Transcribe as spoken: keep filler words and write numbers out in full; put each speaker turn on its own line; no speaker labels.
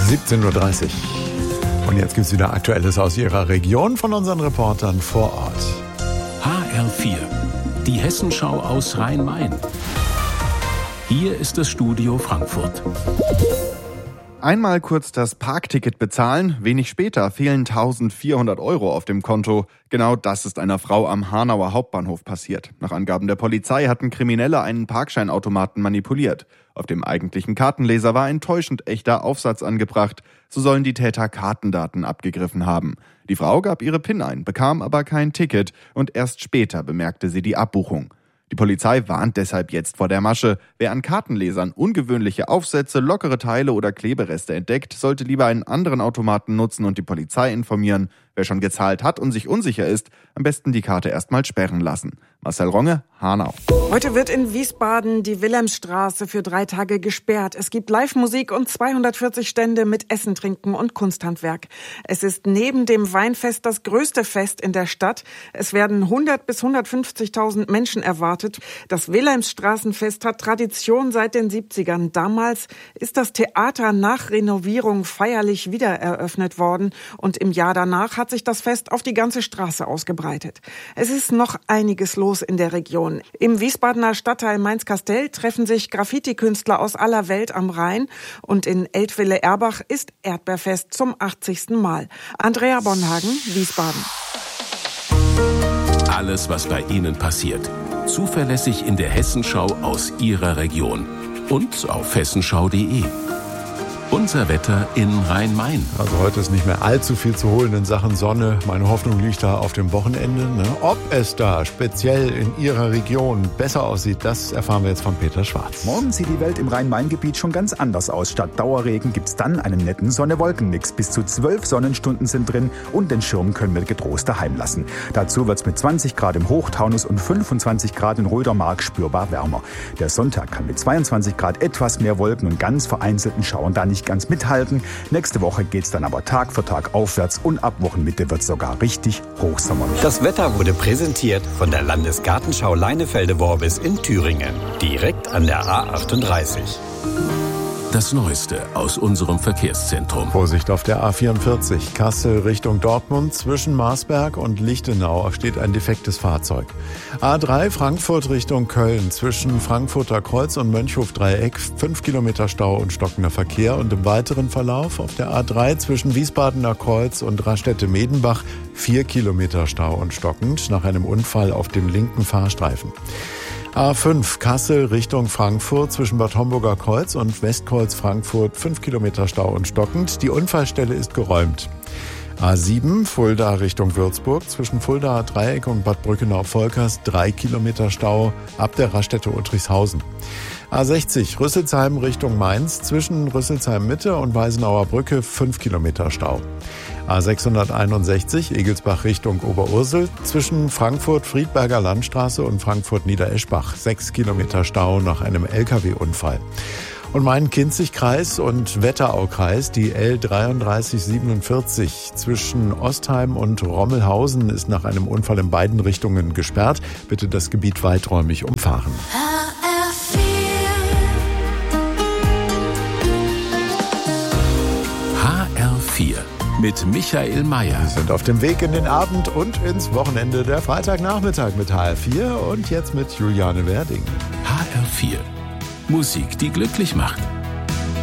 siebzehn Uhr dreißig. Und jetzt gibt es wieder Aktuelles aus Ihrer Region von unseren Reportern vor Ort.
H R vier, die Hessenschau aus Rhein-Main. Hier ist das Studio Frankfurt.
Einmal kurz das Parkticket bezahlen, wenig später fehlen eintausendvierhundert Euro auf dem Konto. Genau das ist einer Frau am Hanauer Hauptbahnhof passiert. Nach Angaben der Polizei hatten Kriminelle einen Parkscheinautomaten manipuliert. Auf dem eigentlichen Kartenleser war ein täuschend echter Aufsatz angebracht. So sollen die Täter Kartendaten abgegriffen haben. Die Frau gab ihre PIN ein, bekam aber kein Ticket und erst später bemerkte sie die Abbuchung. Die Polizei warnt deshalb jetzt vor der Masche. Wer an Kartenlesern ungewöhnliche Aufsätze, lockere Teile oder Klebereste entdeckt, sollte lieber einen anderen Automaten nutzen und die Polizei informieren. Wer schon gezahlt hat und sich unsicher ist, am besten die Karte erstmal sperren lassen. Marcel Ronge, Hanau.
Heute wird in Wiesbaden die Wilhelmstraße für drei Tage gesperrt. Es gibt Live-Musik und zweihundertvierzig Stände mit Essen, Trinken und Kunsthandwerk. Es ist neben dem Weinfest das größte Fest in der Stadt. Es werden hundert bis hundertfünfzigtausend Menschen erwartet. Das Wilhelmstraßenfest hat Tradition seit den siebzigern. Damals ist das Theater nach Renovierung feierlich wieder eröffnet worden und im Jahr danach hat sich das Fest auf die ganze Straße ausgebreitet. Es ist noch einiges los in der Region. Im Wiesbadener Stadtteil Mainz-Kastel treffen sich Graffiti-Künstler aus aller Welt am Rhein und in Eltville-Erbach ist Erdbeerfest zum achtzigsten Mal. Andrea Bonhagen, Wiesbaden.
Alles, was bei Ihnen passiert, zuverlässig in der Hessenschau aus Ihrer Region und auf hessenschau punkt de. Unser Wetter in Rhein-Main.
Also heute ist nicht mehr allzu viel zu holen in Sachen Sonne. Meine Hoffnung liegt da auf dem Wochenende. Ne? Ob es da speziell in Ihrer Region besser aussieht, das erfahren wir jetzt von Peter Schwarz.
Morgen sieht die Welt im Rhein-Main-Gebiet schon ganz anders aus. Statt Dauerregen gibt's dann einen netten Sonne-Wolken-Mix. Bis zu zwölf Sonnenstunden sind drin und den Schirm können wir getrost daheim lassen. Dazu wird's mit zwanzig Grad im Hochtaunus und fünfundzwanzig Grad in Rödermark spürbar wärmer. Der Sonntag kann mit zweiundzwanzig Grad etwas mehr Wolken und ganz vereinzelten Schauern da nicht ganz mithalten. Nächste Woche geht's dann aber Tag für Tag aufwärts und ab Wochenmitte wird's sogar richtig hochsommerlich.
Das Wetter wurde präsentiert von der Landesgartenschau Leinefelde-Worbis in Thüringen, direkt an der A achtunddreißig.
Das Neueste aus unserem Verkehrszentrum.
Vorsicht auf der A vierundvierzig, Kassel Richtung Dortmund. Zwischen Marsberg und Lichtenau steht ein defektes Fahrzeug. A drei Frankfurt Richtung Köln. Zwischen Frankfurter Kreuz und Mönchhof-Dreieck fünf Kilometer Stau und stockender Verkehr. Und im weiteren Verlauf auf der A drei zwischen Wiesbadener Kreuz und Raststätte-Medenbach vier Kilometer Stau und stockend nach einem Unfall auf dem linken Fahrstreifen. A fünf Kassel Richtung Frankfurt zwischen Bad Homburger Kreuz und Westkreuz Frankfurt fünf Kilometer Stau und stockend. Die Unfallstelle ist geräumt. A sieben Fulda Richtung Würzburg zwischen Fuldaer Dreieck und Bad Brückenau-Volkers drei Kilometer Stau ab der Raststätte Uttrichshausen. A sechzig Rüsselsheim Richtung Mainz zwischen Rüsselsheim Mitte und Weisenauer Brücke fünf Kilometer Stau. A sechshunderteinundsechzig Egelsbach Richtung Oberursel zwischen Frankfurt-Friedberger Landstraße und Frankfurt-Niedereschbach sechs Kilometer Stau nach einem L K W-Unfall. Und Main-Kinzig-Kreis und Wetteraukreis, die L dreiunddreißig siebenundvierzig zwischen Ostheim und Rommelhausen ist nach einem Unfall in beiden Richtungen gesperrt. Bitte das Gebiet weiträumig umfahren.
H R vier mit Michael Mayer.
Wir sind auf dem Weg in den Abend und ins Wochenende, der Freitagnachmittag mit H R vier und jetzt mit Juliane Werding.
H R vier. Musik, die glücklich macht.